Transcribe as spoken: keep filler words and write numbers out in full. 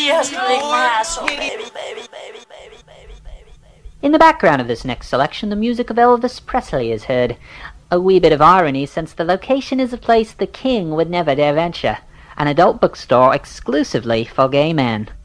has to lick my asshole, baby, baby, baby, baby, baby, baby. In the background of this next selection, the music of Elvis Presley is heard. A wee bit of irony, since the location is a place the king would never dare venture, an adult bookstore exclusively for gay men.